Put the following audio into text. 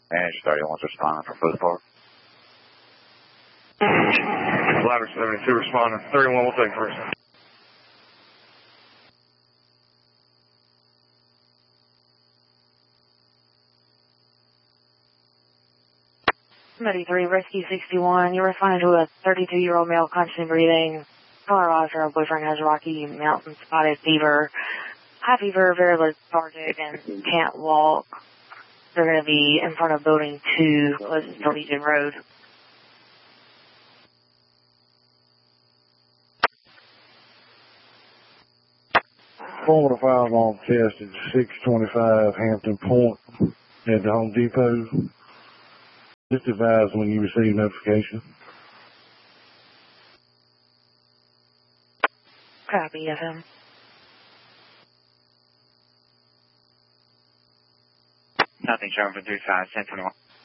Manage 31's responding for Foot Park. Ladder 72 responding. 31 will take first. 93, Rescue 61. You're responding to a 32-year-old male constantly breathing. Colorado, her boyfriend has Rocky Mountain spotted fever. High fever, very lethargic, and can't walk. They're going to be in front of building 2, closest to Legion Road. Formula 5 on test at 625 Hampton Point at the Home Depot. Just advise when you receive notification. Copy, FM. Nothing showing for 35, Sentinel.